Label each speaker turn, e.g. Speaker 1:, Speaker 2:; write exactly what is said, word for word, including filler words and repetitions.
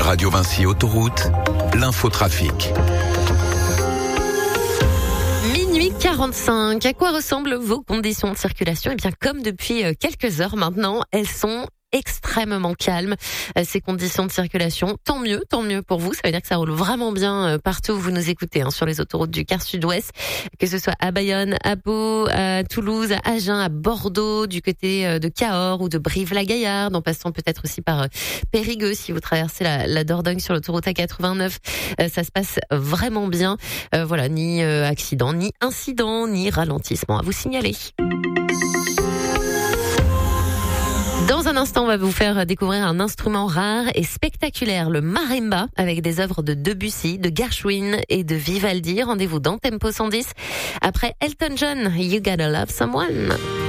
Speaker 1: Radio Vinci Autoroute, l'infotrafic.
Speaker 2: Minuit quarante-cinq. À quoi ressemblent vos conditions de circulation ? Eh bien, comme depuis quelques heures maintenant, elles sont extrêmement calmes, ces conditions de circulation. Tant mieux, tant mieux pour vous. Ça veut dire que ça roule vraiment bien partout où vous nous écoutez, hein, sur les autoroutes du quart sud-ouest, que ce soit à Bayonne, à Pau, à Toulouse, à Agen, à Bordeaux, du côté de Cahors ou de Brive-la-Gaillarde, en passant peut-être aussi par Périgueux si vous traversez la, la Dordogne sur l'autoroute A quatre-vingt-neuf. Ça se passe vraiment bien. Euh, voilà, ni accident, ni incident, ni ralentissement à vous signaler. Dans un instant, on va vous faire découvrir un instrument rare et spectaculaire, le marimba, avec des œuvres de Debussy, de Gershwin et de Vivaldi. Rendez-vous dans Tempo cent dix. Après Elton John, You Gotta Love Someone.